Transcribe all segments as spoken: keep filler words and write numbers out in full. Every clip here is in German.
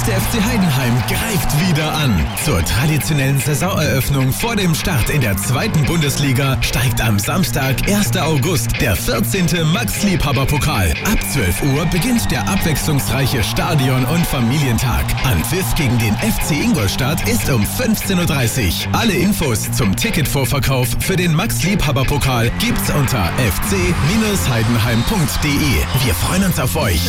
erste F C Heidenheim greift wieder an. Zur traditionellen Saisoneröffnung vor dem Start in der zweiten Bundesliga steigt am Samstag, ersten August, der vierzehnte Max-Liebhaber-Pokal. Ab zwölf Uhr beginnt der abwechslungsreiche Stadion- und Familientag. Anpfiff gegen den F C Ingolstadt ist um fünfzehn Uhr dreißig. Alle Infos zum Ticketvorverkauf für den Max-Liebhaber-Pokal gibt's unter f c Bindestrich heidenheim punkt d e. Wir freuen uns auf euch.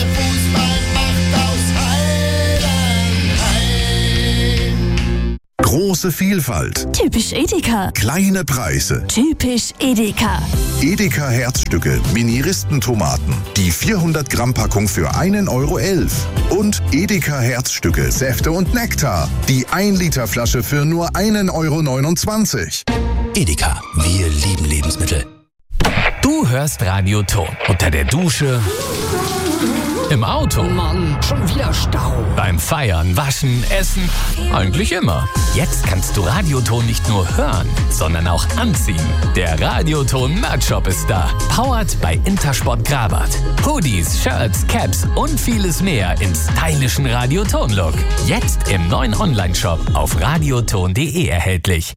Große Vielfalt. Typisch Edeka. Kleine Preise. Typisch Edeka. Edeka Herzstücke, Miniristentomaten. Die vierhundert Gramm Packung für einen Euro elf. Und Edeka Herzstücke, Säfte und Nektar. Die ein Liter Flasche für nur einen Euro neunundzwanzig. Edeka, wir lieben Lebensmittel. Du hörst Radio Ton. Unter der Dusche, im Auto. Mann, schon wieder Stau. Beim Feiern, Waschen, Essen. Eigentlich immer. Jetzt kannst du Radioton nicht nur hören, sondern auch anziehen. Der Radioton Merch Shop ist da. Powered bei Intersport Grabat. Hoodies, Shirts, Caps und vieles mehr im stylischen Radioton-Look. Jetzt im neuen Online-Shop auf radioton punkt d e erhältlich.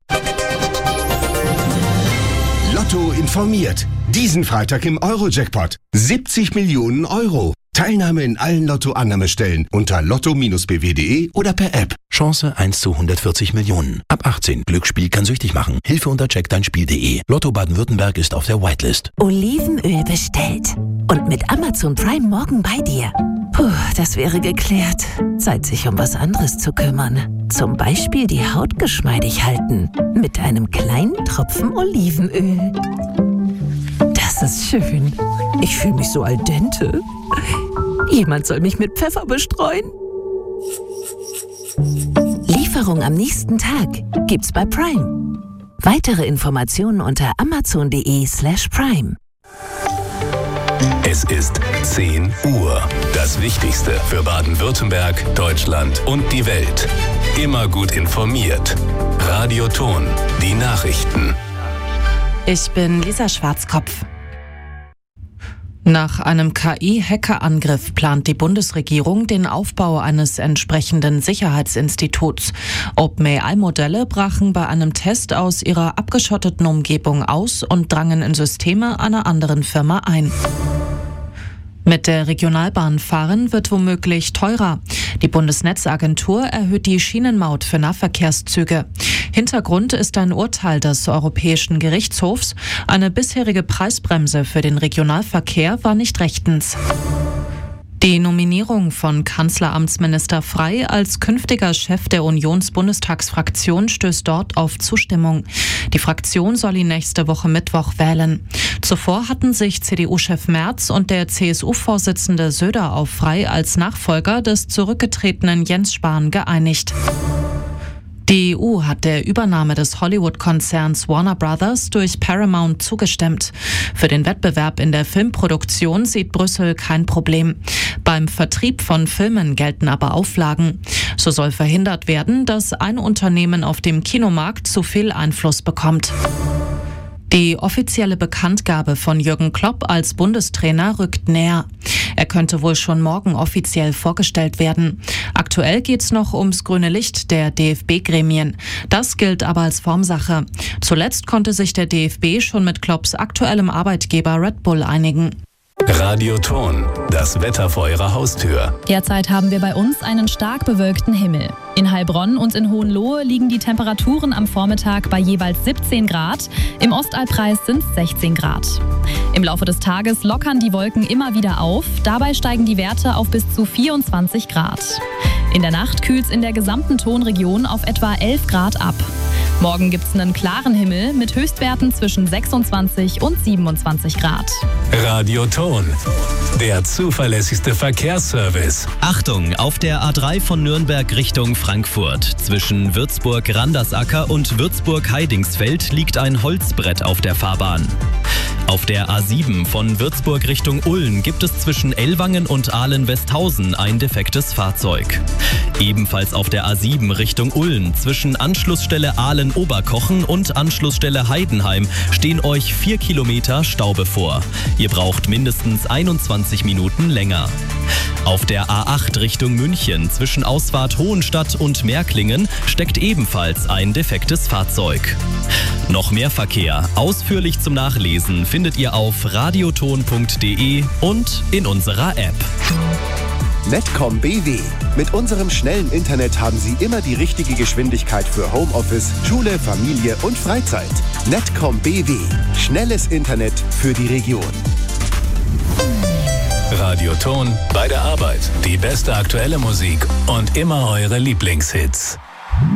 Lotto informiert. Diesen Freitag im Euro-Jackpot. siebzig Millionen Euro. Teilnahme in allen Lotto-Annahmestellen unter lotto Bindestrich b w punkt d e oder per App. Chance eins zu hundertvierzig Millionen. Ab achtzehn. Glücksspiel kann süchtig machen. Hilfe unter check dein Spiel punkt d e. Lotto Baden-Württemberg ist auf der Whitelist. Olivenöl bestellt. Und mit Amazon Prime morgen bei dir. Puh, das wäre geklärt. Zeit, sich um was anderes zu kümmern. Zum Beispiel die Haut geschmeidig halten. Mit einem kleinen Tropfen Olivenöl. Das ist schön. Ich fühle mich so al dente. Jemand soll mich mit Pfeffer bestreuen. Lieferung am nächsten Tag gibt's bei Prime. Weitere Informationen unter amazon punkt d e slash prime. Es ist zehn Uhr. Das Wichtigste für Baden-Württemberg, Deutschland und die Welt. Immer gut informiert. Radio Ton, die Nachrichten. Ich bin Lisa Schwarzkopf. Nach einem K I-Hackerangriff plant die Bundesregierung den Aufbau eines entsprechenden Sicherheitsinstituts. OpenAI-Modelle brachen bei einem Test aus ihrer abgeschotteten Umgebung aus und drangen in Systeme einer anderen Firma ein. Mit der Regionalbahn fahren wird womöglich teurer. Die Bundesnetzagentur erhöht die Schienenmaut für Nahverkehrszüge. Hintergrund ist ein Urteil des Europäischen Gerichtshofs. Eine bisherige Preisbremse für den Regionalverkehr war nicht rechtens. Die Nominierung von Kanzleramtsminister Frey als künftiger Chef der Unionsbundestagsfraktion stößt dort auf Zustimmung. Die Fraktion soll ihn nächste Woche Mittwoch wählen. Zuvor hatten sich C D U-Chef Merz und der C S U-Vorsitzende Söder auf Frey als Nachfolger des zurückgetretenen Jens Spahn geeinigt. Die E U hat der Übernahme des Hollywood-Konzerns Warner Brothers durch Paramount zugestimmt. Für den Wettbewerb in der Filmproduktion sieht Brüssel kein Problem. Beim Vertrieb von Filmen gelten aber Auflagen. So soll verhindert werden, dass ein Unternehmen auf dem Kinomarkt zu viel Einfluss bekommt. Die offizielle Bekanntgabe von Jürgen Klopp als Bundestrainer rückt näher. Er könnte wohl schon morgen offiziell vorgestellt werden. Aktuell geht's noch ums grüne Licht der D F B-Gremien. Das gilt aber als Formsache. Zuletzt konnte sich der D F B schon mit Klopps aktuellem Arbeitgeber Red Bull einigen. Radio Ton, das Wetter vor Ihrer Haustür. Derzeit haben wir bei uns einen stark bewölkten Himmel. In Heilbronn und in Hohenlohe liegen die Temperaturen am Vormittag bei jeweils siebzehn Grad. Im Ostalbkreis sind es sechzehn Grad. Im Laufe des Tages lockern die Wolken immer wieder auf. Dabei steigen die Werte auf bis zu vierundzwanzig Grad. In der Nacht kühlt es in der gesamten Tonregion auf etwa elf Grad ab. Morgen gibt es einen klaren Himmel mit Höchstwerten zwischen sechsundzwanzig und siebenundzwanzig Grad. Radio Ton, der zuverlässigste Verkehrsservice. Achtung, auf der A drei von Nürnberg Richtung Frankfurt. Zwischen Würzburg-Randersacker und Würzburg-Heidingsfeld liegt ein Holzbrett auf der Fahrbahn. Auf der A sieben von Würzburg Richtung Ulm gibt es zwischen Ellwangen und Ahlen-Westhausen ein defektes Fahrzeug. Ebenfalls auf der A sieben Richtung Ulm zwischen Anschlussstelle Ahlen-Oberkochen und Anschlussstelle Heidenheim stehen euch vier Kilometer Stau bevor. Ihr braucht mindestens einundzwanzig Minuten länger. Auf der A acht Richtung München zwischen Ausfahrt Hohenstadt und Märklingen steckt ebenfalls ein defektes Fahrzeug. Noch mehr Verkehr, ausführlich zum Nachlesen, findet ihr auf radioton punkt de und in unserer App. Netcom B W. Mit unserem schnellen Internet haben Sie immer die richtige Geschwindigkeit für Homeoffice, Schule, Familie und Freizeit. Netcom B W. Schnelles Internet für die Region. Radioton bei der Arbeit. Die beste aktuelle Musik und immer eure Lieblingshits.